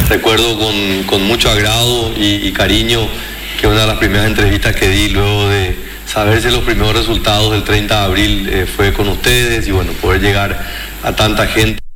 Recuerdo con mucho agrado y cariño que una de las primeras entrevistas que di luego de saberse los primeros resultados del 30 de abril fue con ustedes y bueno, poder llegar a tanta gente.